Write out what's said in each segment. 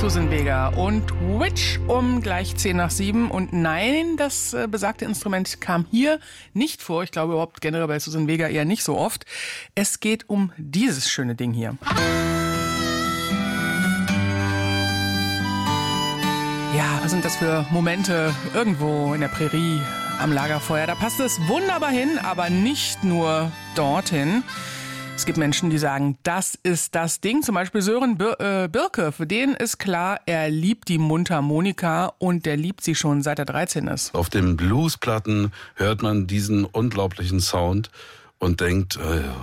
Suzanne Vega und Witch um gleich 6:10. Und nein, das besagte Instrument kam hier nicht vor. Ich glaube überhaupt generell bei Suzanne Vega eher nicht so oft. Es geht um dieses schöne Ding hier. Ja, was sind das für Momente irgendwo in der Prärie am Lagerfeuer? Da passt es wunderbar hin, aber nicht nur dorthin. Es gibt Menschen, die sagen, das ist das Ding. Zum Beispiel Sören Birke. Für den ist klar, er liebt die Mundharmonika und der liebt sie schon seit er 13 ist. Auf den Bluesplatten hört man diesen unglaublichen Sound und denkt,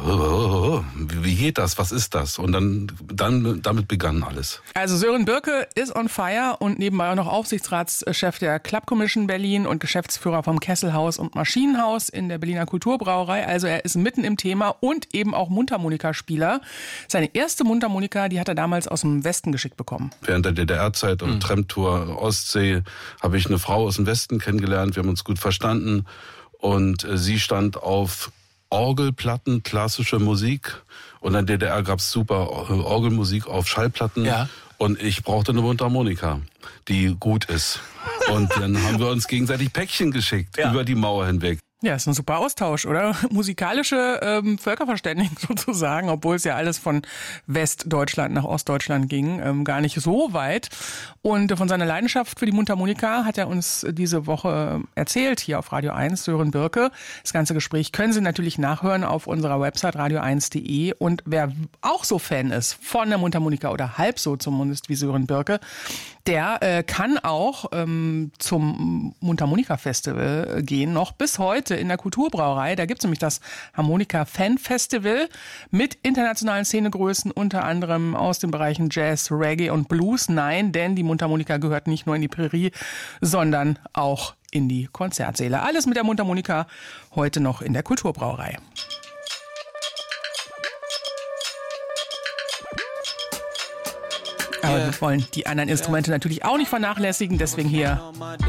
wie geht das? Was ist das? Und dann damit begann alles. Also Sören Birke ist on fire und nebenbei auch noch Aufsichtsratschef der Club Commission Berlin und Geschäftsführer vom Kesselhaus und Maschinenhaus in der Berliner Kulturbrauerei. Also er ist mitten im Thema und eben auch Mundharmonikaspieler. Seine erste Mundharmonika, die hat er damals aus dem Westen geschickt bekommen. Während der DDR-Zeit und Tramtour Ostsee habe ich eine Frau aus dem Westen kennengelernt. Wir haben uns gut verstanden und sie stand auf Orgelplatten, klassische Musik. Und in der DDR gab's super Orgelmusik auf Schallplatten. Ja. Und ich brauchte eine Mundharmonika, die gut ist. Und dann haben wir uns gegenseitig Päckchen geschickt, über die Mauer hinweg. Ja, ist ein super Austausch, oder? Musikalische Völkerverständigung sozusagen, obwohl es ja alles von Westdeutschland nach Ostdeutschland ging, gar nicht so weit. Und von seiner Leidenschaft für die Mundharmonika hat er uns diese Woche erzählt, hier auf Radio 1, Sören Birke. Das ganze Gespräch können Sie natürlich nachhören auf unserer Website radio1.de. Und wer auch so Fan ist von der Mundharmonika oder halb so zumindest wie Sören Birke, der kann auch zum Mundharmonika-Festival gehen, noch bis heute in der Kulturbrauerei. Da gibt's nämlich das Harmonika-Fan-Festival mit internationalen Szenegrößen, unter anderem aus den Bereichen Jazz, Reggae und Blues. Nein, denn die Mundharmonika gehört nicht nur in die Prärie, sondern auch in die Konzertsäle. Alles mit der Mundharmonika heute noch in der Kulturbrauerei. Aber wir wollen die anderen Instrumente natürlich auch nicht vernachlässigen, deswegen hier